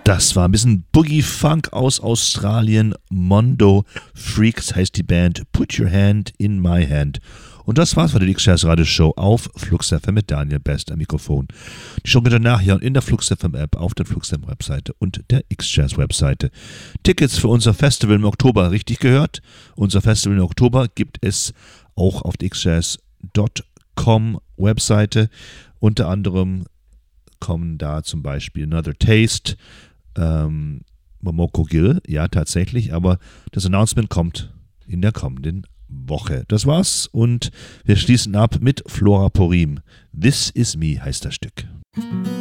Das war ein bisschen Boogie-Funk aus Australien. Mondo Freaks heißt die Band. Put Your Hand in My Hand. Und das war's für die X-Jazz Radio Show auf Flux FM mit Daniel Best am Mikrofon. Die Show könnt ihr nachhören in der Flux FM App, auf der Flux FM Webseite und der X-Jazz Webseite. Tickets für unser Festival im Oktober, richtig gehört? Unser Festival im Oktober gibt es auch auf der xjazz.com Webseite. Unter anderem kommen da zum Beispiel Another Taste, Momoko Gill, ja tatsächlich, aber das Announcement kommt in der kommenden Woche. Das war's und wir schließen ab mit Flora Purim. This Is Me heißt das Stück.